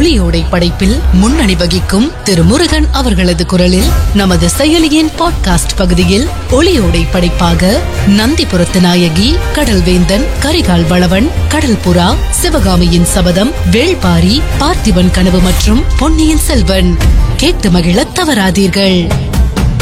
ஒலியோடை படைப்பில் முன்னணி வகிக்கும் திரு முருகன் அவர்களது குரலில் நமது செயலியின் பாட்காஸ்ட் பகுதியில் ஒலியோடை படைப்பாக நந்திபுரத்து நாயகி, கடல்வேந்தன், கரிகால் வளவன், கடல் புறா, சிவகாமியின் சபதம், வேள்பாரி, பார்த்திபன் கனவு மற்றும் பொன்னியின் செல்வன் கேட்டு மகிழ தவறாதீர்கள்.